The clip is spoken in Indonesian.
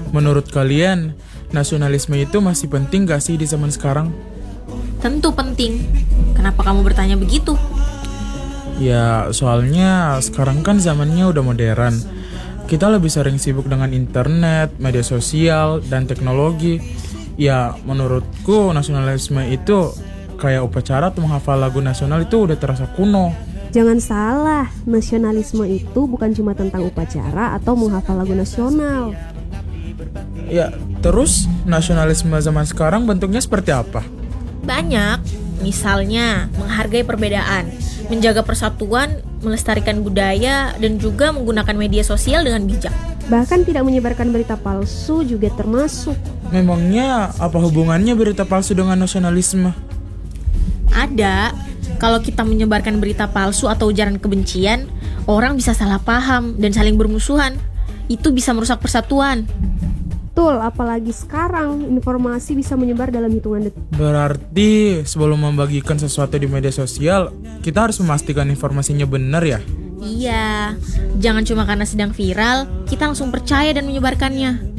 Menurut kalian, nasionalisme itu masih penting gak sih di zaman sekarang? Tentu penting. Kenapa kamu bertanya begitu? Ya, soalnya sekarang kan zamannya udah modern. Kita lebih sering sibuk dengan internet, media sosial, dan teknologi. Ya, menurutku nasionalisme itu kayak upacara atau menghafal lagu nasional itu udah terasa kuno. Jangan salah, nasionalisme itu bukan cuma tentang upacara atau menghafal lagu nasional. Ya, terus nasionalisme zaman sekarang bentuknya seperti apa? Banyak. Misalnya, menghargai perbedaan, menjaga persatuan, melestarikan budaya, dan juga menggunakan media sosial dengan bijak. Bahkan tidak menyebarkan berita palsu juga termasuk. Memangnya apa hubungannya berita palsu dengan nasionalisme? Ada. Kalau kita menyebarkan berita palsu atau ujaran kebencian, orang bisa salah paham dan saling bermusuhan. Itu bisa merusak persatuan. Betul, apalagi sekarang informasi bisa menyebar dalam hitungan detik. Berarti sebelum membagikan sesuatu di media sosial, kita harus memastikan informasinya benar ya? Iya, jangan cuma karena sedang viral, kita langsung percaya dan menyebarkannya.